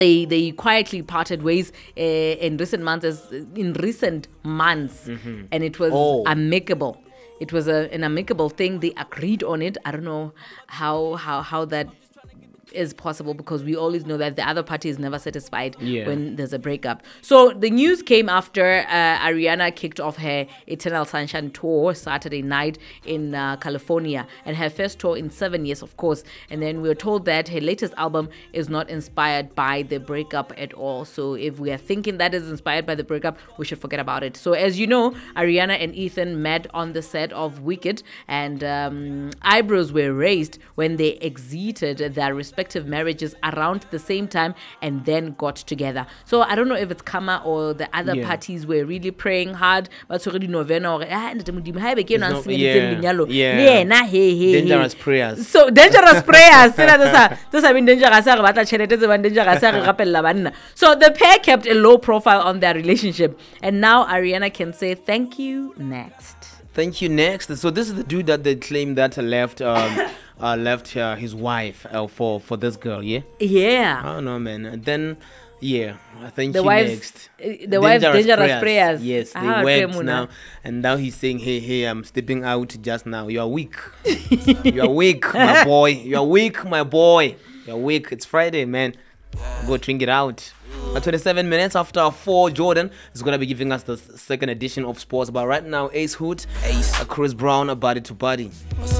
They quietly parted ways in recent months, and it was amicable. It was an amicable thing. They agreed on it. I don't know how that is possible, because we always know that the other party is never satisfied when there's a breakup. So the news came after Ariana kicked off her Eternal Sunshine tour Saturday night in California, and her first tour in 7 years, of course. And then we were told that her latest album is not inspired by the breakup at all. So if we are thinking that is inspired by the breakup, we should forget about it. So as you know, Ariana and Ethan met on the set of Wicked, and eyebrows were raised when they exited their respective marriages around the same time and then got together. So I don't know if it's Kama or the other parties were really praying hard, but already novena or dangerous prayers. So dangerous prayers. Those have been dangerous. So the pair kept a low profile on their relationship, and now Ariana can say thank you next. Thank you next. So this is the dude that they claim that left his wife for this girl, yeah? Yeah. I don't know, man. And then, I think the wife's next. The wife's dangerous prayers. Yes, they went now. And now he's saying, hey, I'm stepping out just now. You are weak. You are weak, my boy. You are weak, my boy. You are weak. It's Friday, man. Go drink it out. 27 minutes after 4, Jordan is going to be giving us the second edition of sports. But right now, Ace Hood, Chris Brown, Body to Body.